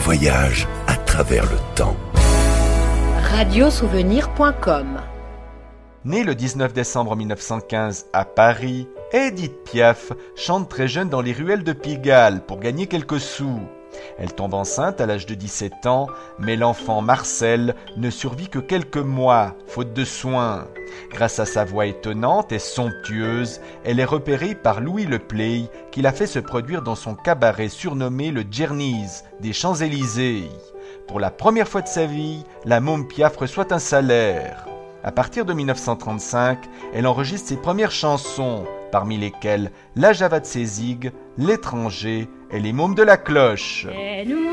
voyage à travers le temps. Radiosouvenir.com. Née le 19 décembre 1915 à Paris, Édith Piaf chante très jeune dans les ruelles de Pigalle pour gagner quelques sous. Elle tombe enceinte à l'âge de 17 ans, mais l'enfant Marcel ne survit que quelques mois, faute de soins. Grâce à sa voix étonnante et somptueuse, elle est repérée par Louis Le Play, qui l'a fait se produire dans son cabaret surnommé le Djerniz des Champs-Élysées. Pour la première fois de sa vie, la môme Piaf reçoit un salaire. À partir de 1935, elle enregistre ses premières chansons, parmi lesquelles La Java de Sézig, L'étranger et Les mômes de la cloche.